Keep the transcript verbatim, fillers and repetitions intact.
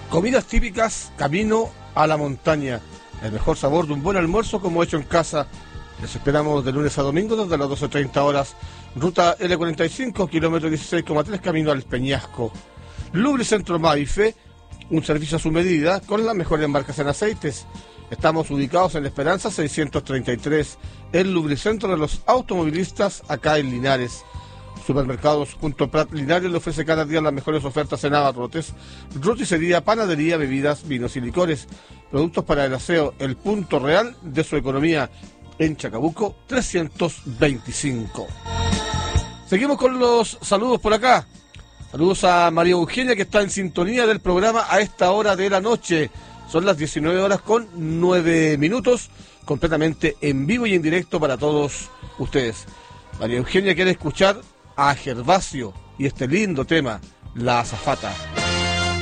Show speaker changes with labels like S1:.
S1: Comidas típicas, camino a la montaña. El mejor sabor de un buen almuerzo como hecho en casa. Les esperamos de lunes a domingo desde las doce treinta horas. Ruta L cuarenta y cinco, kilómetro dieciséis coma tres, camino al Peñasco. Lubricentro Maife, un servicio a su medida con las mejores marcas en aceites. Estamos ubicados en La Esperanza seiscientos treinta y tres, el lubricentro de los automovilistas acá en Linares. Supermercados Punto Prat Linares le ofrece cada día las mejores ofertas en abarrotes, roticería, panadería, bebidas, vinos y licores. Productos para el aseo, el punto real de su economía, en Chacabuco trescientos veinticinco. Seguimos con los saludos por acá. Saludos a María Eugenia, que está en sintonía del programa a esta hora de la noche. Son las diecinueve horas con nueve minutos, completamente en vivo y en directo para todos ustedes. María Eugenia quiere escuchar a Gervasio y este lindo tema, La Azafata.